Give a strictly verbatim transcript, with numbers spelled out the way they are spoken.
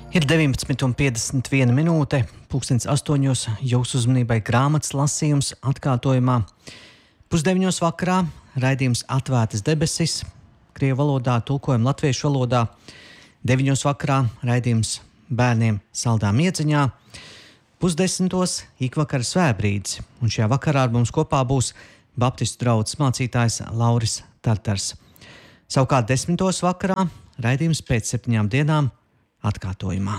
Ir deviņpadsmit un piecdesmit viena minūte, pulkstens astoņos jūsu uzmanībai grāmatas lasījums atkārtojumā. Pusdeviņos vakarā raidījums Atvērtas debesis, krievu valodā, tulkojam latviešu valodā. Deviņos vakarā raidījums Bērniem saldā miedziņā. Pusdesmitos ikvakara svētbrīdis, un šajā vakarā ar mums kopā būs Baptistu draudzes mācītājs Lauris Tartars. Savukārt desmitos vakarā raidījums Pēc septiņām dienām atkārtojumā.